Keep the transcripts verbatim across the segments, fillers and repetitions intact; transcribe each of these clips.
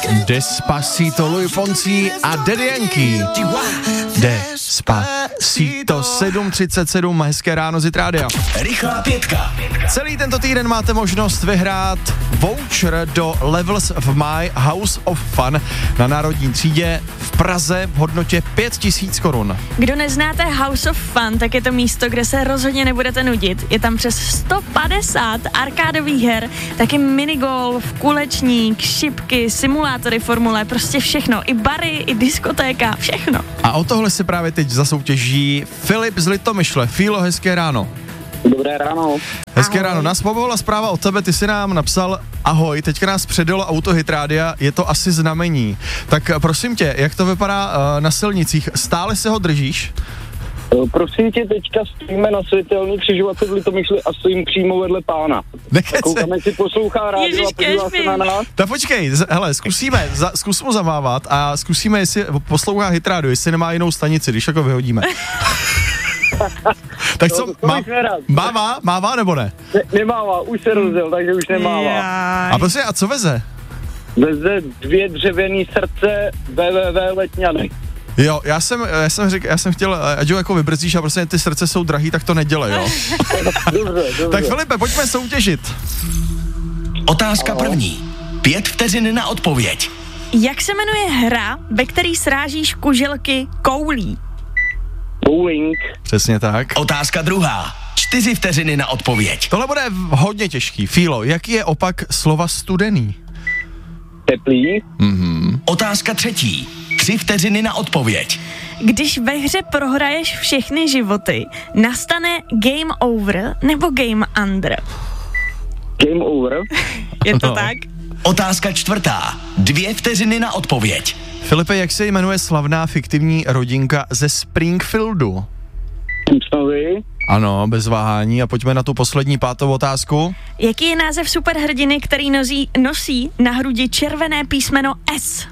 Despacito, Luis Fonsi a Daddy Yankee. Despacito, sedm třicet sedm, hezké ráno z Hit Rádia. Rychlá pětka. Celý tento týden máte možnost vyhrát voucher do Levels v My House of Fun na Národní třídě v Praze v hodnotě pět tisíc korun. Kdo neznáte House of Fun, tak je to místo, kde se rozhodně nebudete nudit. Je tam přes sto padesát arkádových her, taky minigolf, kulečník, šipky, simulátory formule, prostě všechno. I bary, i diskotéka, všechno. A o tohle si právě teď zasoutěží Filip z Litomyšle. Fílo, hezké ráno. Dobré ráno. Hezké Ahoj. ráno. Nás povolala zpráva od tebe, ty si nám napsal ahoj, teďka nás předjelo auto Hit Rádia, je to asi znamení. Tak prosím tě, jak to vypadá uh, na silnicích? Stále se ho držíš? Prosím tě, teďka stojíme na světelný křižovatce v Litomyšli a stojím přímo vedle pána. Nekece. Koukáme, si poslouchá rádio Ježiš, a podívá se kežmi. na nás. Tak počkej, z- hele, zkusíme, za, zkus mu zamávat a zkusíme, jestli poslouchá Hit Radio, jestli nemá jinou stanici, když jako vyhodíme. Tak co, No, to má, bych nerad. mává, mává nebo ne? Ne, nemává, už se rozděl, takže už nemává. Jaj. A prostě, a co veze? Veze dvě dřevěný srdce www Letňany. Jo, já jsem, já jsem řekl, já jsem chtěl, ať ho jako vybrzdíš a prostě ty srdce jsou drahý, tak to nedělej, jo. Dobře, dobře. Tak Filipe, pojďme soutěžit. Otázka první. Pět vteřin na odpověď. Jak se jmenuje hra, ve který srážíš kuželky koulí? Bowling. Přesně tak. Otázka druhá. Čtyři vteřiny na odpověď. Tohle bude hodně těžký. Fílo, jaký je opak slova studený? Teplý. Otázka třetí. Tři vteřiny na odpověď. Když ve hře prohraješ všechny životy, nastane game over nebo game under? Game over. Je to No. tak? Otázka čtvrtá. Dvě vteřiny na odpověď. Filipe, jak se jmenuje slavná fiktivní rodinka ze Springfieldu? Simpsonovi. Ano, bez váhání. A pojďme na tu poslední pátou otázku. Jaký je název superhrdiny, který nosí, nosí na hrudi červené písmeno S?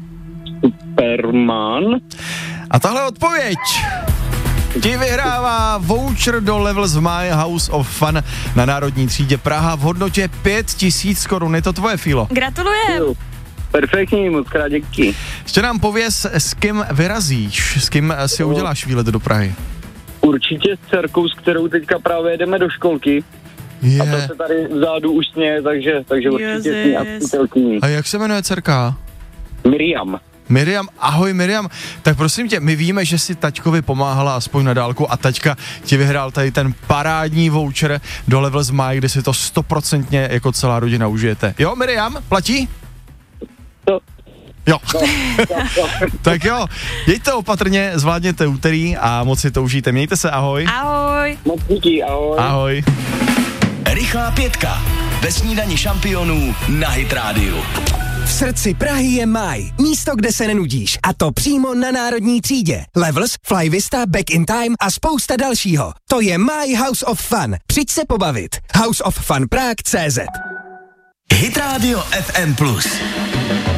Superman. A tahle odpověď ti vyhrává voucher do Levels v My House of Fun na Národní třídě Praha v hodnotě pět tisíc korun. Je to tvoje, Fílo. Gratulujem. Jo. Perfektní, moc krát díky. Ještě nám pověz, s kým vyrazíš, s kým si uděláš výlet do Prahy. Určitě s dcerkou, s kterou teďka právě jedeme do školky. Je. A to se tady vzadu už sně, takže, takže určitě s ní a Jezus. s přítelkyní. A jak se jmenuje dcerka? Miriam. Miriam, ahoj Miriam. Tak prosím tě, my víme, že si taťkovi pomáhala aspoň na dálku a taťka ti vyhrál tady ten parádní voucher do Levels My, kde si to stoprocentně jako celá rodina užijete. Jo, Miriam, platí? To, Jo. to, to. Tak jo, jeďte opatrně, zvládněte úterý a moc si to užijte. Mějte se, ahoj. Ahoj. Moc díky, ahoj. Ahoj. Rychlá pětka. Ve snídani šampionů na Hit Rádiu. V srdci Prahy je Maj, místo, kde se nenudíš. A to přímo na Národní třídě. Levels, Fly Vista, Back in Time a spousta dalšího. To je My House of Fun. Přijď se pobavit. House of Fun Prague tečka cé zet. Hit Radio F M plus.